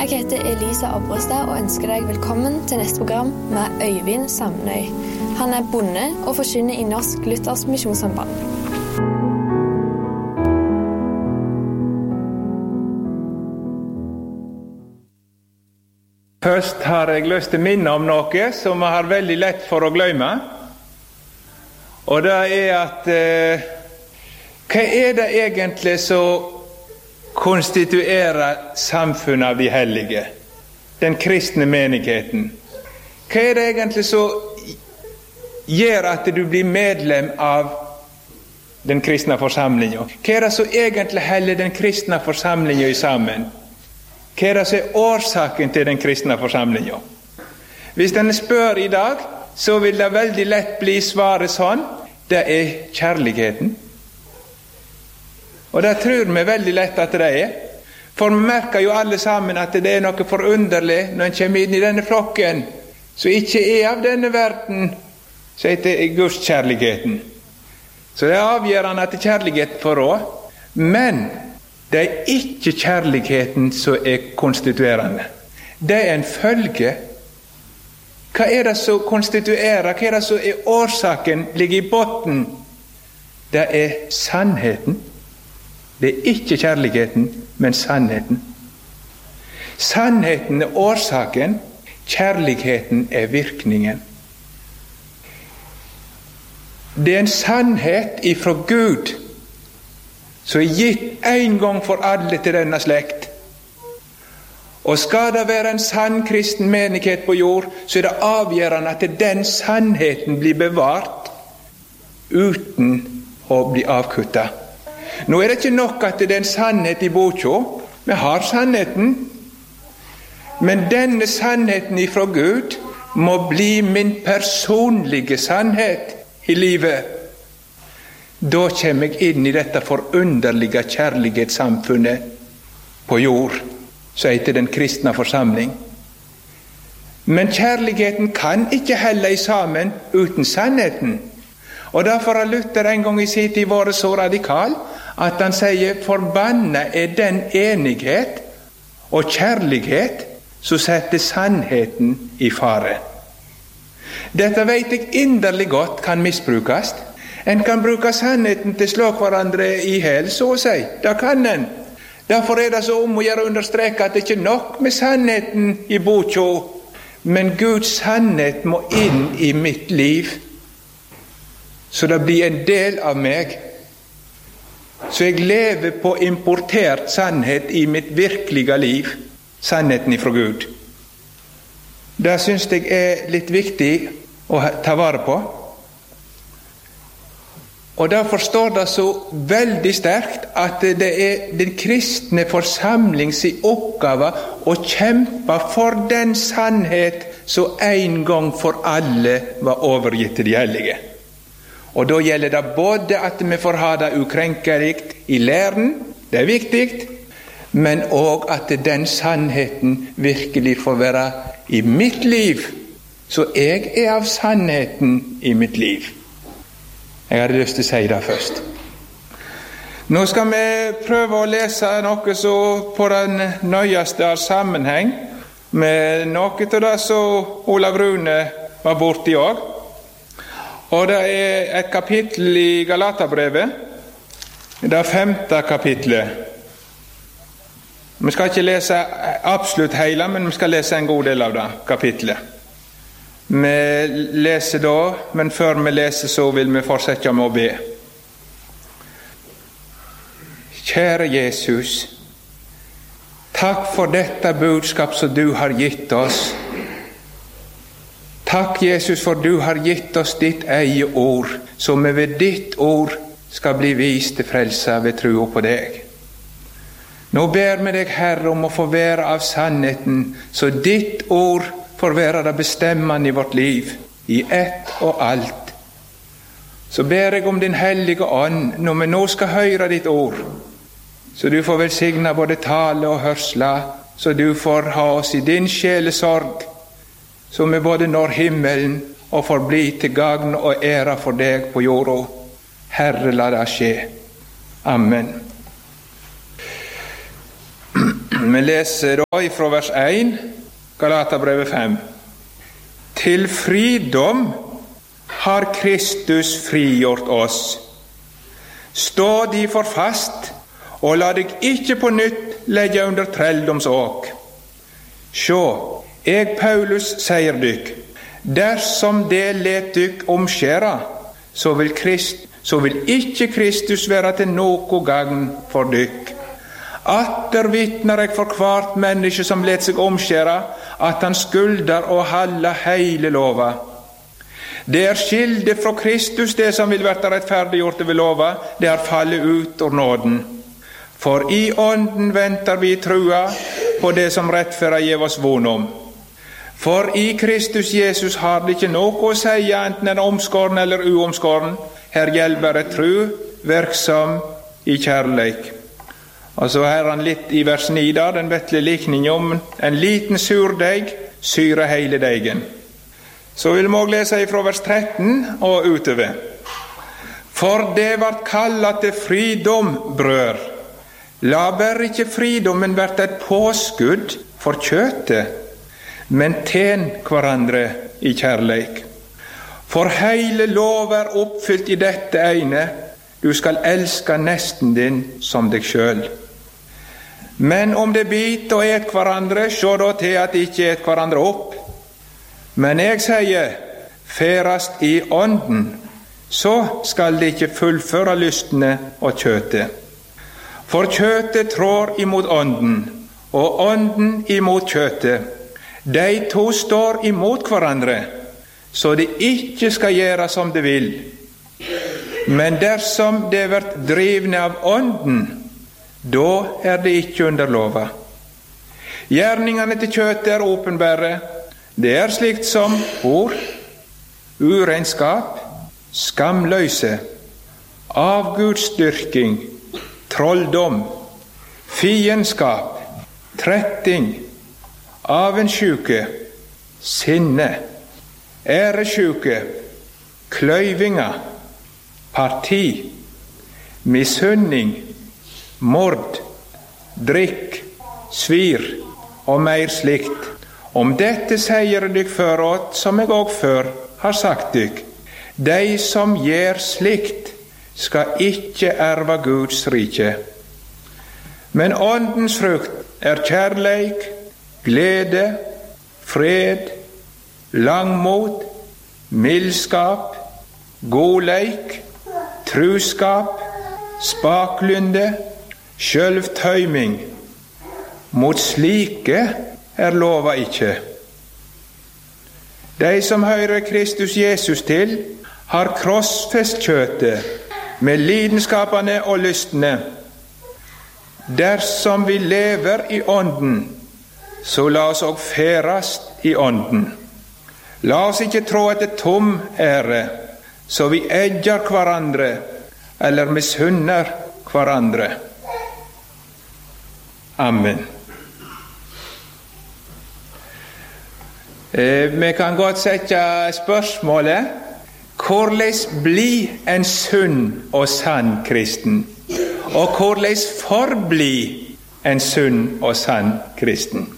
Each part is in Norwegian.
Jeg heter Elisa Abrostad og ønsker deg velkommen til neste program med Øyvind Samnøy. Han bonde og forkynner i Norsk Luthersk Misjonssamband. Først har jeg lyst til å minne om noe som jeg har veldig lett for å glemme. Og det at hva det egentlig som konstituerer samfunnet av de hellige, den kristne menigheten? Hva det egentlig som gjør at du blir medlem av den kristne forsamlingen? Hva det som egentlig holder den kristne forsamlingen sammen? Hva det som årsaken til den kristne forsamlingen? Hvis den spør i dag, så vil det veldig lett bli svaret sånn: det kjærligheten. Og det tror vi veldig lett at det For vi merker jo alle sammen at det noe forunderlig når en kommer inn i denne flokken, som ikke av denne verden, så heter Guds kjærligheten. Så det avgjørende at kjærligheten får råd. Men det ikke kjærligheten som konstituerende. Det en følge. Hva det som konstituerer? Hva det som årsaken ligger i botten? Det sannheten. Det ikke kjærligheten, men sannheten. Sannheten årsaken, kjærligheten virkningen. Det en sannhet ifra Gud, som gitt en gang for alle til denne slekt. Og skal det være en sann kristen menighet på jord, så det avgjørende at den sannheten blir bevart uten å bli avkuttet. Nå det ikke nok at det en sannhet i boka. Vi har sannheten. Men denne sannheten ifra Gud må bli min personlige sannhet i livet. Da kommer jeg inn i dette forunderlige kjærlighetssamfunnet på jord, som heter den kristne forsamling. Men kjærligheten kan ikke helle sammen uten sannheten. Og derfor har Luther en gang i sin tid vært så radikal at han sier: forbannet den enighet og kjærlighet som setter sannheten i fare. Dette vet jeg inderlig godt kan misbrukes. En kan bruke sannheten til å slå hverandre i hel, så å si. Det kan en. Derfor det så om å gjøre å understreke at det ikke nok med sannheten i boka, men Guds sannhet må inn i mitt liv, så det blir en del av meg. Så jeg lever på importert sannhet i mitt virkelige liv, sannheten ifra Gud. Det synes jeg litt viktig å ta vare på. Og derfor står det så veldig sterkt at det den kristne forsamlings oppgave å kjempe for den sannhet som en gang for alle var overgitt til de hellige. Og da gjelder det både at vi får ha det ukrenkelig i læren, det viktig, men også at den sannheten virkelig får være i mitt liv, så jeg av sannheten i mitt liv. Jeg hadde lyst til å si det først. Nå skal vi prøve å lese noe så på den nøyeste av sammenheng med noe til det som Olav Rune var borti også. Og det et kapittel i Galaterbrevet, det 5. kapitlet. Vi skal ikke lese absolutt hele, men vi skal lese en god del av det kapitlet. Vi leser da, men før vi leser så vil vi fortsette med å be. Kjære Jesus, takk for dette budskap som du har gitt oss. Takk, Jesus, for du har gitt oss ditt eget ord, så vi ved ditt ord skal bli vist til frelse ved tro på deg. Nå ber vi deg, Herre, om å få være av sannheten, så ditt ord får være det bestemmende i vårt liv, i ett og alt. Så ber jeg om din hellige ånd, når vi nå skal høre ditt ord, så du får velsigne både tale og hørsla, så du får ha oss i din sjelesorg, så vi både når himmelen og får bli til gagn og ære for deg på jorda. Herre, la det skje. Amen. Vi leser da fra vers 1, Galaterbrevet 5. Til fridom har Kristus frigjort oss. Stå derfor fast, og la deg ikke på nytt legge under trelldomsåk. Sjå, jeg Paulus sier dykk, dersom det let dykk omskjæra, så vil ikke Kristus være til noe gagn for dykk. Atter vitner jeg for hvert menneske som let seg omskjæra, at han skulder å halde hele lova. Det er skilde fra Kristus, det som vil være rettferdiggjort ved lova, det har fallet ut ur nåden. For i ånden venter vi trua på det som rettferda gjev oss von om. For i Kristus Jesus har det ikke noe å si enten en omskåren eller uomskåren. Her gjelder bare tru, verksom i kjærleik. Og så er han litt i vers 9 da, den vettelige likningen om en liten surdeig syrer hele deigen. Så vil vi også lese fra vers 13 og utover. For det vart kallet til fridom, brød. La bare ikke fridommen være et påskudd for kjøtet, men tjen hverandre i kjærleik. For hele lov er oppfylt i dette ene, du skal elske nesten din som deg sjøl. Men om det bit og et hverandre, så da til at de ikke et hverandre opp. Men jeg sier, ferast i ånden, så skal de ikke fullføre lystene og kjøtet. For kjøtet trår imot ånden, og ånden imot kjøtet. De to står imot hverandre, så de ikke skal gjøre som de vil. Men dersom de blir drivne av ånden, da er det ikke under lova. Gjerningene til kjøtet er åpenbare. Det er slikt som hor, urenskap, skamløse, avgudsdyrking, trolldom, fiendskap, tretting, avensjuke, sinne, æresjuke, kløyvinger, parti, misunning, mord, drikk, svir og mer slikt. Om dette sier dykk føråt, som jeg også før har sagt dykk. De som gjør slikt, skal ikke erva Guds rike. Men åndens frukt er kjærleik, glede, fred, langmot, mildskap, godleik, truskap, spaklynde, sjølvtøyming. Mot slike er lova ikke. De som hører Kristus Jesus til, har krossfest kjøtet med lidenskapene og lystne. Dersom vi lever i ånden, så la oss også ferast i ånden. La oss ikke trå etter tom ære, så vi edger hverandre eller misunner hverandre. Amen. Vi kan godt sette spørsmålet: hvordan bli en sunn og sann kristen? Og hvordan forbli en sunn og sann kristen?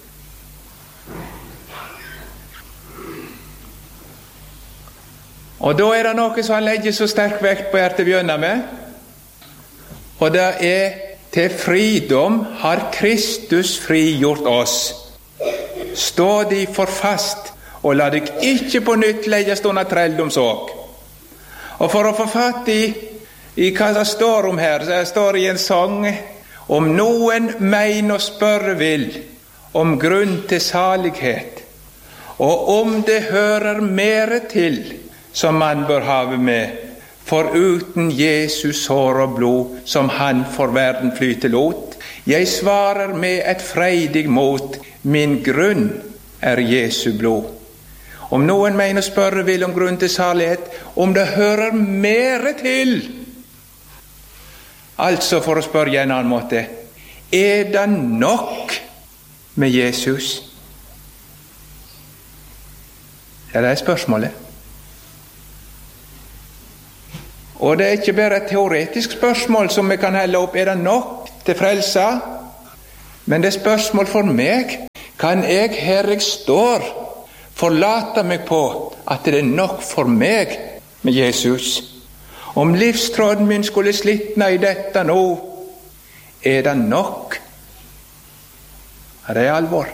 Og da er det noe som han legger så sterk vekt på her til å begynne med. Og det er: til fridom har Kristus frigjort oss. Stå derfor fast, og la deg ikke på nytt legges under trelldomsåk. Og for å få fatt i hva det står om her, så står det i en sang: om noen mein å spørre vil om grunn til salighet, og om det hører mere til som man bør have med, for uten Jesus sår og blod, som han for verden flyte lot, jeg svarer med et freidig mot, min grunn er Jesu blod. Om noen mener spørre vil om grunn til salighet, om det hører mere til. Altså, for å spørre i en annen måte, er det nok med Jesus? Ja, det er spørsmålet. Og det er ikke bare et teoretisk spørsmål som vi kan helle opp. Er det nok til frelsa? Men det er spørsmål for meg. Kan jeg, her jeg står, forlate meg på at det er nok for meg med Jesus? Om livstråden min skulle slitne i dette nå, er det nok? Ja, det er alvor.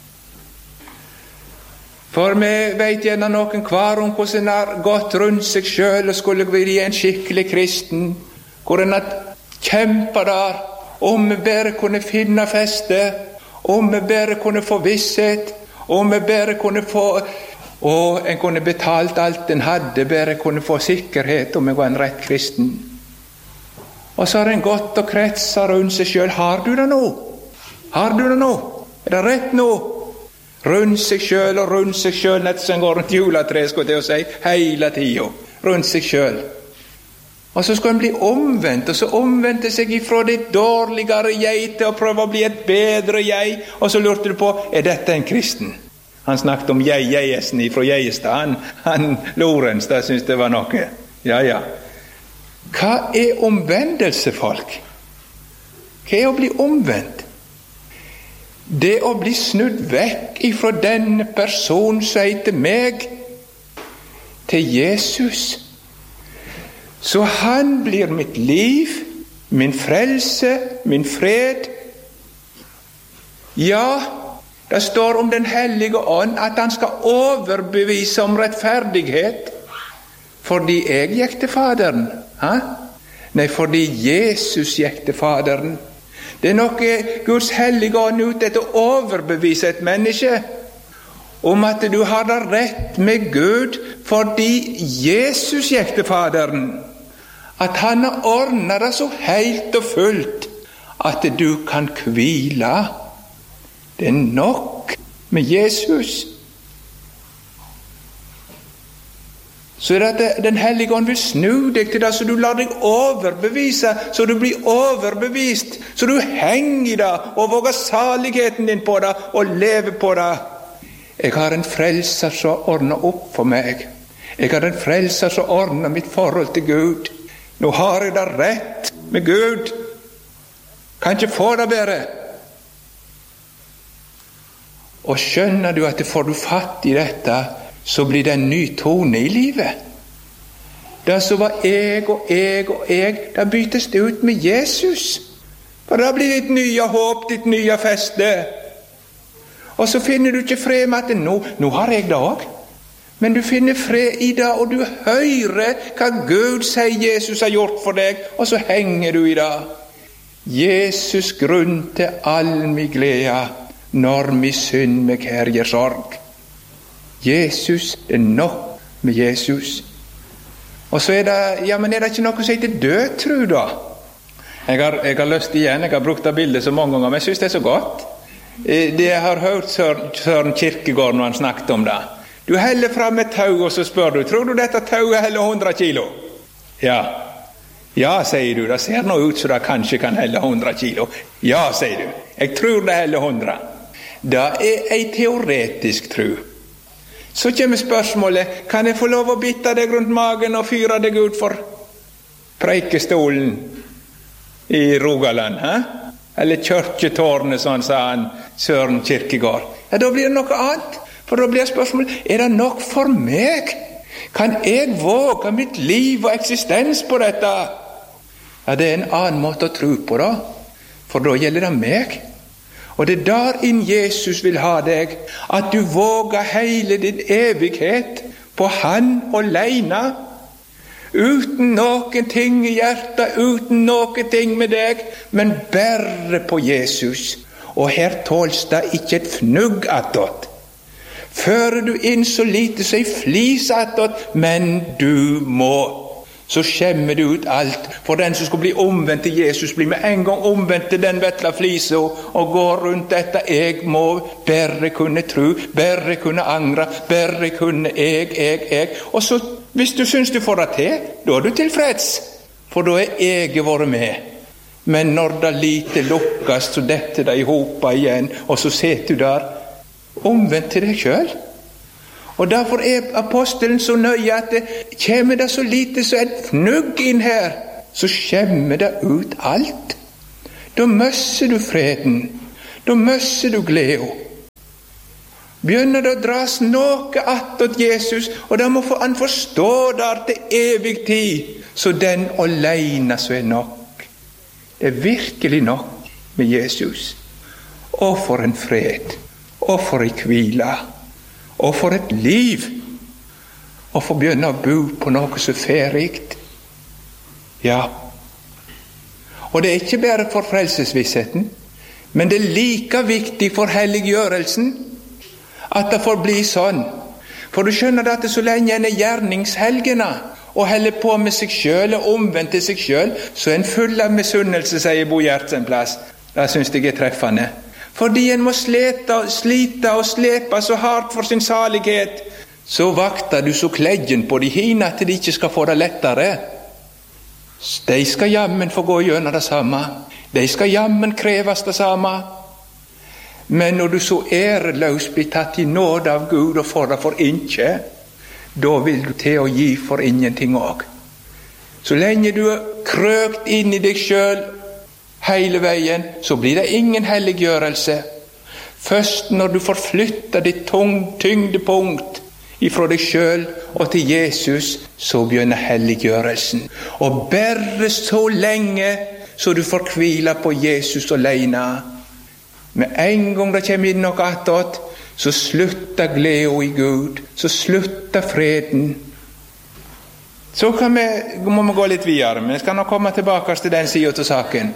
For vi vet gjerne noen hver om hvordan en har gått rundt seg selv og skulle bli en skikkelig kristen, hvor en har kjempet der, om vi bare kunne finne feste, om vi bare kunne få visshet, om vi bare kunne få, og en kunne betalt alt en hadde, bare kunne få sikkerhet om en var en rett kristen. Og så har en gått og kretset rundt seg selv. Har du det nå? Har du det nå? Er det rett nå? Rundt seg selv og rundt seg selv, nett som går rundt juletre, skulle jeg si, hele tiden. Rundt seg selv. Og så skal en bli omvendt, og så omvendte seg ifra det dårligere jeg til å prøve å bli et bedre jeg, og så lurte du på, er dette en kristen? Han snakket om jeg-esen ifra Jeiestad, han Lorentz, da syntes det var noe. Ja. Hva er omvendelse, folk? Hva er å bli omvendt? Det å bli snudd vekk ifra denne personen som heter meg, til Jesus. Så han blir mitt liv, min frelse, min fred. Ja, det står om den hellige ånd at han skal overbevise om rettferdighet. Fordi jeg gikk til Faderen. Nei, fordi Jesus gikk til Faderen. Det er noe Guds hellige ånd ute etter å overbevise et menneske om at du har det rett med Gud fordi Jesus gikk til Faderen. At han har ordnet det så helt og fullt at du kan hvile. Det er nok med Jesus. Så er det at den hellige ånd vil snu deg til det, så du lar deg overbevise, så du blir overbevist, så du henger i det og våger saligheten din på det og lever på det. Jeg har en frelser som ordner opp for meg. Jeg har en frelser som ordner mitt forhold til Gud. Nå har jeg det rett med Gud. Kan ikke få det bedre. Og skjønner du at får du fatt i dette, så blir det en ny tone i livet. Det som var jeg og jeg og jeg, det byttes det ut med Jesus. For det blir ditt nye håp, ditt nye feste. Og så finner du ikke fred med at nå har jeg det også. Men du finner fred i det, og du hører hva Gud sier Jesus har gjort for deg, og så henger du i det. Jesus grunn til all min glede, når min synd meg her gir sorg. Jesus, det er nok med Jesus. Og så er det, men er det ikke noe som heter død, tro da? Jeg har lyst igjen, jeg har brukt det bildet så mange ganger, men jeg synes det er så godt. Jeg har hørt Søren Kierkegaard når han snakket om det. Du heller frem et tau, og så spør du, tror du dette tauet heller 100 kilo? Ja, sier du, det ser nå ut så det kanskje kan helle 100 kilo. Ja, sier du, jeg tror det heller 100. Det er ei teoretisk tro. Så kommer spørsmålet, kan jeg få lov å bitte deg rundt magen og fyre deg ut for preikestolen i Rogaland, eller kirketårnet, sånn sa han Søren Kierkegaard. Ja, da blir det noe annet, for da blir spørsmålet, er det nok for meg? Kan jeg våge mitt liv og eksistens på dette? Ja, det er en annen måte å tro på da, for da gjelder det meg. Og det er der inn Jesus vil ha deg, at du våger hele din evighet på han alene, uten noen ting i hjertet, uten noen ting med deg, men bare på Jesus. Og her tåls det ikke et fnugg attåt. Fører du inn så lite så ei flis attåt, men du må. Så skjemmer du ut alt. For den som skal bli omvendt til Jesus, blir med en gang omvendt til den vettla flisa, og går rundt dette, jeg må bare kunne tro, bare kunne angre, bare kunne jeg. Og så, hvis du synes du får det til, da er du tilfreds, for da er jeg vært med. Men når det lite lukkes, så detter det i hopa igjen, og så sitter du der, omvendt til deg selv. Og derfor er apostelen så nøye at det kommer det så lite så et fnugg inn her, så skjemmer det ut alt. Da møsser du freden. Da møsser du glede. Begynner det å dras noe attåt Jesus, og da må han forstå der til evig tid, så den alene så nok. Det er virkelig nok med Jesus. Og for en fred, og for en hvile, og for et liv, og for begynne å bo på noe så ferdigt. Ja. Og det er ikke bare for frelsesvissheten, men det er like viktig for helliggjørelsen, at det får bli sånn. For du skjønner at det så lenge en er gjerningshelgene og holder på med seg selv og omvendt til seg selv, så er en full av misunnelse, sier Bo Gjertsen plass. Det synes jeg er treffende. Fordi en må slite og slepe så hardt for sin salighet, så vakter du så kledjen på de hine at de ikke skal få det lettere. De skal jammen få gå gjennom det samme. De skal jammen kreves det samme. Men når du så æreløs blir tatt i nåde av Gud og får det for ikke, da vil du til å gi for ingenting også. Så lenge du er krøkt inn i deg selv hele veien, så blir det ingen helliggjørelse. Først når du får flyttet ditt tyngdepunkt ifra deg selv og til Jesus, så begynner helliggjørelsen. Og bare så lenge så du får hvile på Jesus alene. Med en gang det kommer inn noe attåt, så slutter gleden i Gud, så slutter freden. Så må vi gå litt videre, men jeg skal nå komme tilbake til den siden til saken.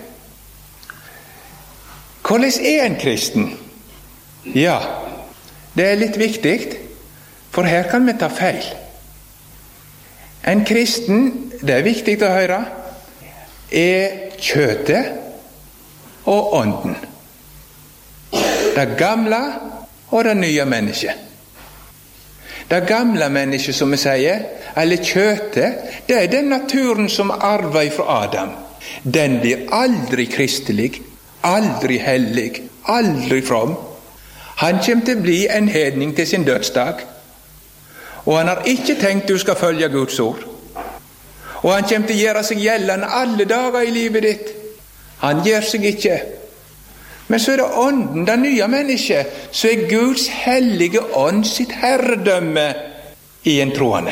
Hvordan er en kristen? Ja, det er litt viktig, for her kan vi ta feil. En kristen, det er viktig å høre, er kjøttet og ånden. Det gamle og det nye mennesket. Det gamle mennesket, som vi sier, eller kjøttet, det er den naturen som arver fra Adam. Den blir aldri kristelig, aldri hellig, aldri from. Han kommer til å bli en hedning til sin dødsdag. Og han har ikke tenkt du skal følge Guds ord. Og han kommer til å gjøre seg gjeldende alle dager i livet ditt. Han gjør seg ikke. Men så er det ånden, det nye mennesket, så er Guds hellige ånd sitt herredømme i en troende.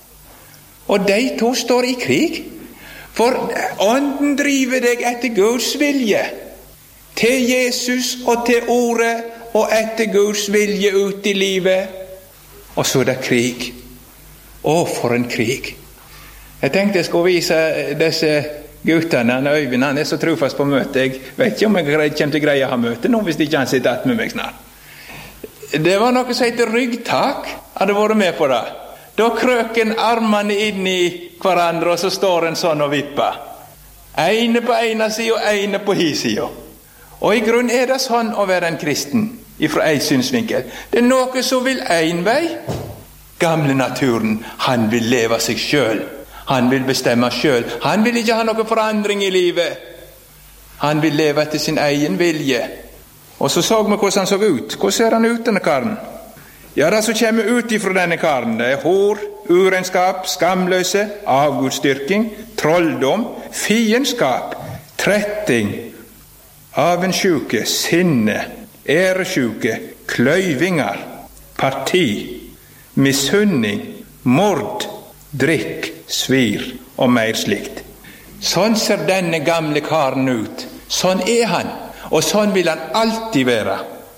Og de to står i krig, for ånden driver deg etter Guds vilje, til Jesus og til ordet, og etter Guds vilje ut i livet. Og så er det krig. Å, for en krig. Jeg tenkte jeg skulle vise disse guttene, Øyvind, han er så trofast på møte. Jeg vet ikke om jeg kommer til å greie å ha møte nå, hvis ikke han sitter med meg snart. Det var noe som heter ryggtak, hadde vært med på det. Da krøken armene inn i hverandre, og så står en sånn og vipper. Ene på ene siden, og ene på hi siden. Og i grunn er det sånn å være en kristen, ifra en synsvinkel. Det er noe som vil en vei. Gamle naturen, han vil leve seg selv. Han vil bestemme selv. Han vil ikke ha noen forandring i livet. Han vil leve etter sin egen vilje. Og så vi hvordan han så ut. Hvordan ser han ut, denne karen? Ja, det som kommer ut ifra denne karen, det er hår, urenskap, skamløse, avgudsdyrking, trolldom, fiendskap, tretting, avundsjuke, sinne, æresjuke, kløyvinger, parti, misunning, mord, drikk, svir og mer slikt. Sånn ser denne gamle karen ut. Sånn er han, og sånn vil han alltid være.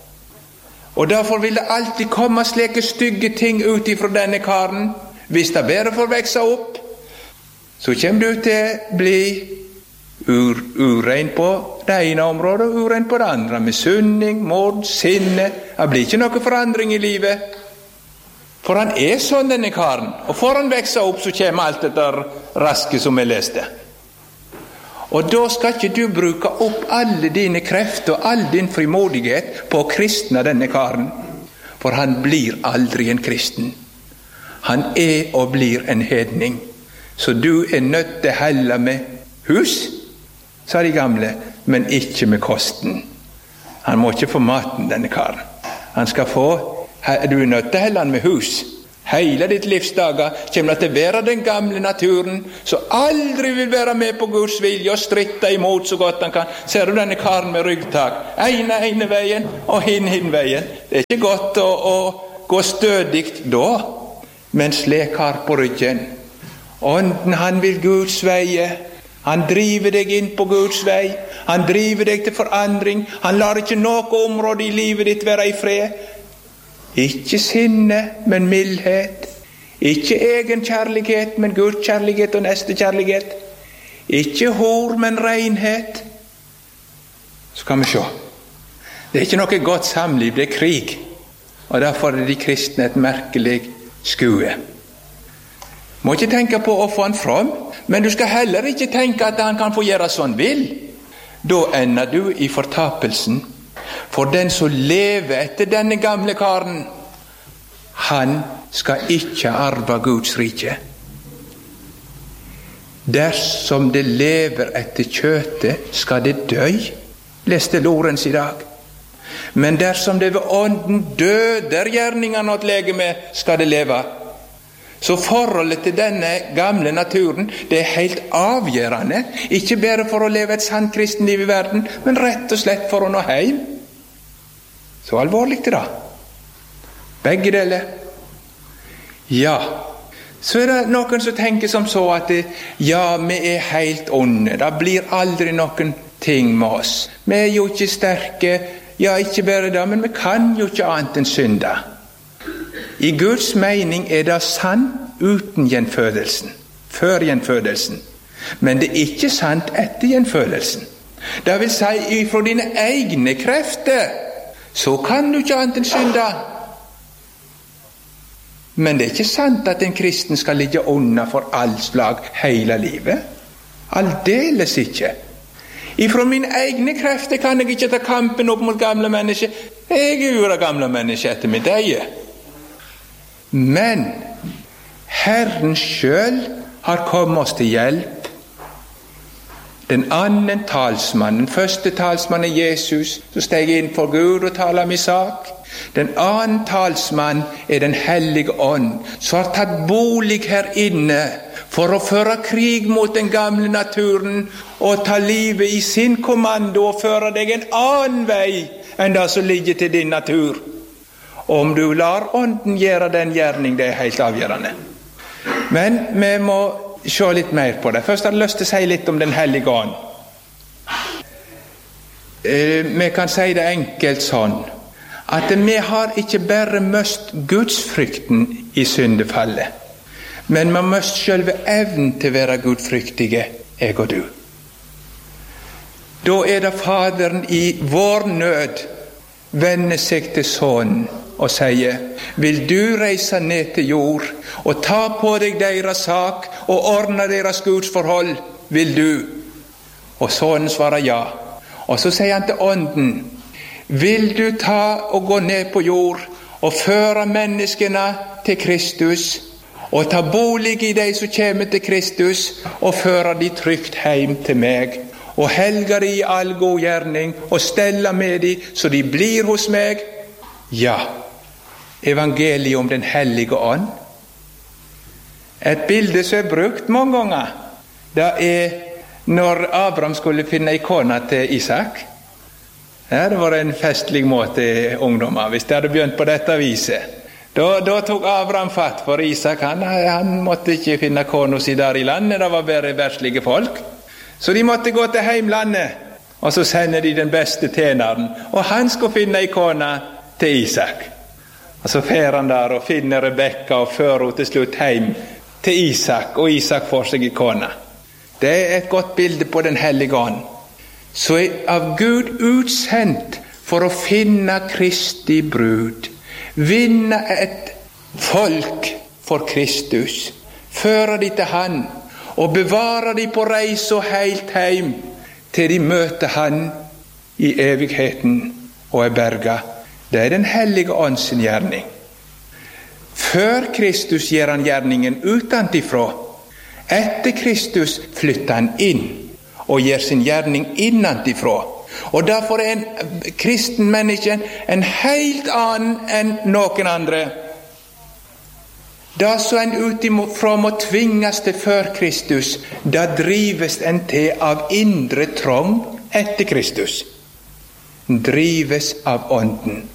Og derfor vil det alltid komme slike stygge ting ut ifra denne karen. Hvis det bare får vekse opp, så kommer du til å bli urein på det ene området og urein på det andre. Misunning, mord, sinne. Det blir ikke noe forandring i livet. For han er sånn, denne karen. Og får han vekse opp, så kommer alt dette raske som jeg leste. Og da skal ikke du bruke opp alle dine krefter og all din frimodighet på å kristne denne karen. For han blir aldri en kristen. Han er og blir en hedning. Så du er nødt til å helle med hus, sa de gamle, men ikke med kosten. Han må ikke få maten, denne karen. Han skal få. Du er nødt til å helle han med hus. hele ditt livsdager kommer til å være den gamle naturen, som aldri vil være med på Guds vilje og stritte imot så godt han kan. Ser du denne karen med ryggtak? Ene veien og hin veien. Det er ikke godt å gå stødig da, men slik har på ryggen. Ånden, han vil Guds veie. Han driver deg inn på Guds vei. Han driver deg til forandring. Han lar ikke noe område i livet ditt være i fred. Ikke sinne, men mildhet. Ikke egen kjærlighet, men Guds kjærlighet og neste kjærlighet. Ikke hor, men renhet. Så kan vi se. Det er ikke noe godt samliv, det er krig. Og derfor er de kristne et merkelig skue. Må ikke tenke på å få han from, men du skal heller ikke tenke at han kan få gjøre sånn vil. Da ender du i fortapelsen. For den som lever etter denne gamle karen, han skal ikke arve Guds rike. Dersom det lever etter kjøtet, skal det dø, leste Lorentz i dag. Men dersom det ved ånden døder gjerningene åt legeme, skal det leve. Så forholdet til denne gamle naturen, det er helt avgjørende, ikke bare for å leve et sant kristenliv i verden, men rett og slett for å nå hjem. Så alvorlig det da. Begge deler. Ja, så er det noen som tenker som så at ja, vi er helt onde, det blir aldri noen ting med oss. Vi er jo ikke sterke, ja, ikke bare det, men vi kan jo ikke annet enn synde. I Guds mening er det sant uten gjenfødelsen, før gjenfødelsen, men det er ikke sant etter gjenfødelsen. Det vil si, fra dine egne krefter, så kan du ikke annet enn synde. Men det er ikke sant at en kristen skal ligge unna for all slag hele livet. Aldeles ikke. Ifra mine egne krefter kan jeg ikke ta kampen opp mot gamle mennesker. Jeg er jo gamle mennesker etter mitt eget. Men Herren selv har kommet oss til hjelp. Den andre talsmannen, den første talsmannen er Jesus, som steg inn for Gud og taler min sak. Den andre talsmann er den hellige ånd, som har tatt bolig her inne for å føre krig mot den gamle naturen og ta livet i sin kommando og føre deg en annen vei enn det som ligger til din natur. Om du lar ånden gjøre den gjerning, det er helt avgjørende. Men vi må se litt mer på det. Først har jeg lyst til å si litt om den hellige ånd. Vi kan si det enkelt sånn, at vi har ikke bare møtt gudsfrykten i syndefallet, men vi har møtt selve evnen til å være gudfryktige, jeg og du. Da er det Faderen i vår nød vender seg til Sønnen og sier, vil du reise ned til jord og ta på deg deres sak og ordne deres gudsforhold, vil du? Og Sønnen svarer ja. Og så sier han til ånden, vil du ta og gå ned på jord og føre menneskene til Kristus og ta bolig i de som kommer til Kristus og føre de trygt hjem til meg og helge de i all god gjerning og stelle med de så de blir hos meg? Ja, evangeliet om den hellige ånd. Et bilde som er brukt mange ganger, det er når Abraham skulle finne en kone til Isak. Ja, det var en festlig måte, ungdommer, hvis de hadde begynt på dette viset. Da tok Abraham fatt, for Isak han måtte ikke finne kona si der i landet, det var bare verslige folk. Så de måtte gå til heimlandet, og så sender de den beste tjeneren, og han skulle finne en kone til Isak. Og så fer han der og finner Rebekka og fører henne til slutt hjem til Isak, og Isak får seg en kone. Det er et godt bilde på den hellige ånd. Så er av Gud utsendt for å finne Kristi brud, vinne et folk for Kristus, føre de til Han, og bevare de på reise og helt hjem, til de møter Han i evigheten og er berga. Det er den hellige ånds gjerning. Før Kristus gjør han gjerningen utenfra. Etter Kristus flytter han inn og gjør sin gjerning innenfra. Og derfor er en kristen menneske en helt annen enn noen andre. Da så en utifra må tvinges til før Kristus, da drives en til av indre trong etter Kristus. Drives av Ånden.